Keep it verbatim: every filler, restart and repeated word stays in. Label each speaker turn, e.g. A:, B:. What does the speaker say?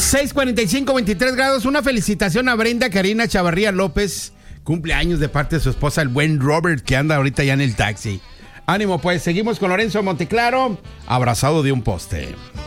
A: seis cuarenta y cinco, veintitrés grados. Una felicitación a Brenda Karina Chavarría López. Cumpleaños de parte de su esposa, el buen Robert, que anda ahorita ya en el taxi. Ánimo, pues, seguimos con Lorenzo Monteclaro, abrazado de un poste.